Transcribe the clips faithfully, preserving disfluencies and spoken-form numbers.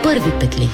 първи петли.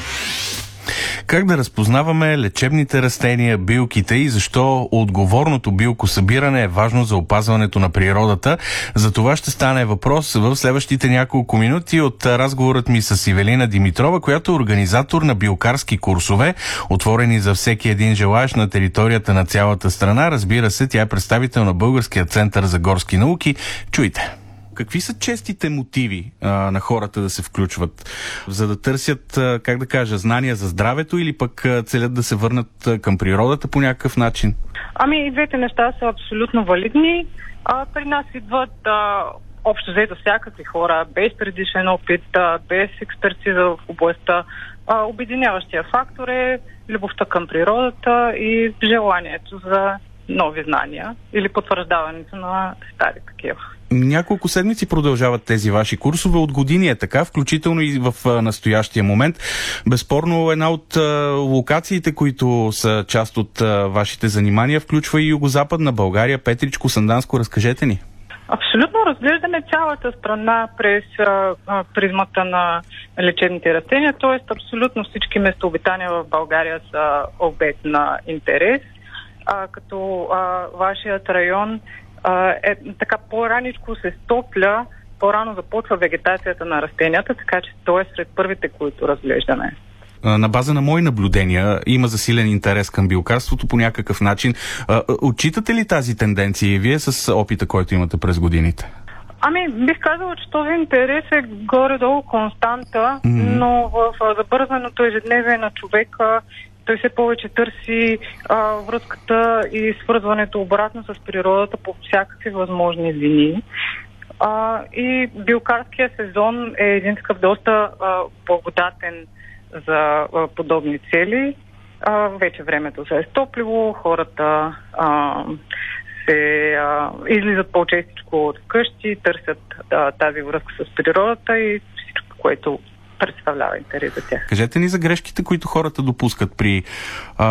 Как да разпознаваме лечебните растения, билките и защо отговорното билкосъбиране е важно за опазването на природата? За това ще стане въпрос в следващите няколко минути от разговорът ми с Ивелина Димитрова, която е организатор на билкарски курсове, отворени за всеки един желаещ на територията на цялата страна. Разбира се, тя е представител на Българския център за горски науки. Чуйте! Какви са честите мотиви а, на хората да се включват, за да търсят, а, как да кажа, знания за здравето или пък а, целят да се върнат а, към природата по някакъв начин? Ами и двете неща са абсолютно валидни. А, при нас идват а, общо взето всякакви хора, без предишен опит, а, без експертиза в областта. А, обединяващия фактор е любовта към природата и желанието за нови знания или потвърждаването на стари такива. Няколко седмици продължават тези ваши курсове. От години е така, включително и в настоящия момент. Безспорно, една от локациите, които са част от вашите занимания, включва и Югозападна България, Петричко, Санданско. Разкажете ни. Абсолютно разглеждаме цялата страна през а, призмата на лечебните растения, т.е. абсолютно всички местообитания в България са обект на интерес, а, като а, вашият район е така по-раничко се стопля, по-рано започва вегетацията на растенията, така че той е сред първите, които разглеждаме. На база на мои наблюдения има засилен интерес към билкарството по някакъв начин. Отчитате ли тази тенденция и вие с опита, който имате през годините? Ами, бих казала, че този интерес е горе-долу константа, mm-hmm. но в забързаното ежедневие на човека той все повече търси а, връзката и свързването обратно с природата по всякакви възможни линии. А, и билкарския сезон е един такъв доста а, благодатен за а, подобни цели. А, вече времето се е стоплило, хората а, се а, излизат по-честичко от къщи, търсят а, тази връзка с природата и всичко, което представлява интерес за тях. Кажете ни за грешките, които хората допускат при а,